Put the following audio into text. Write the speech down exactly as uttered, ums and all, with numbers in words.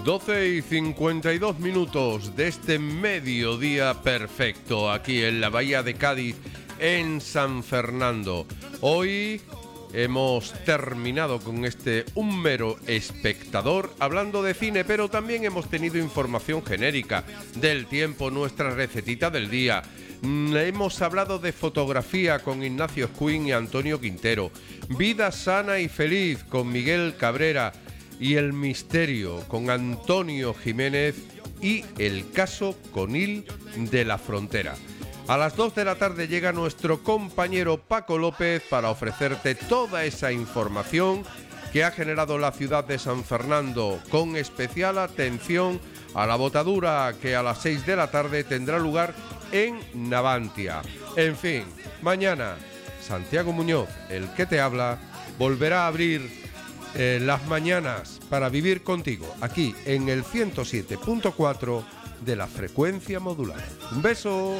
doce y cincuenta y dos minutos de este mediodía perfecto aquí en la Bahía de Cádiz, en San Fernando. Hoy hemos terminado con este Un mero espectador hablando de cine, pero también hemos tenido información genérica del tiempo, nuestra recetita del día. Hemos hablado de fotografía con Ignacio Escuín y Antonio Quintero, vida sana y feliz con Miguel Cabrera y el misterio con Antonio Jiménez y el caso Conil de la Frontera. A las dos de la tarde llega nuestro compañero Paco López para ofrecerte toda esa información que ha generado la ciudad de San Fernando, con especial atención a la botadura que a las seis de la tarde tendrá lugar en Navantia. En fin, mañana Santiago Muñoz, el que te habla, volverá a abrir eh, las mañanas para vivir contigo aquí en el ciento siete punto cuatro de la frecuencia modulada. Un beso.